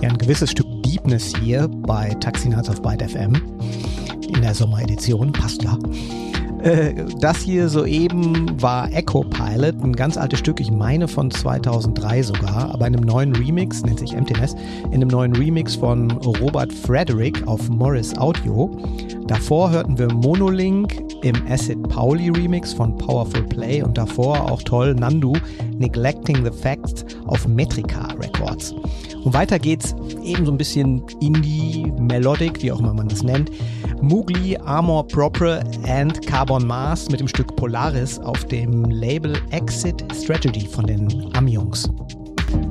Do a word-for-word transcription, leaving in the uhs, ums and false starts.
Ja, ein gewisses Stück Deepness hier bei Taxi Nights auf Byte F M in der Sommeredition, passt ja. Äh, das hier soeben war Echo Pilot, ein ganz altes Stück, ich meine von zweitausenddrei sogar, aber in einem neuen Remix, nennt sich Emptiness, in einem neuen Remix von Robert Frederick auf Morris Audio. Davor hörten wir Monolink im Acid Pauli Remix von Powerful Play und davor auch toll Nandu, Neglecting the Facts auf Metrica Records. Und weiter geht's eben so ein bisschen Indie, Melodic, wie auch immer man das nennt. Mowgli, Amor Propre and Carbon Mars mit dem Stück Polaris auf dem Label Exit Strategy von den Am-Jungs.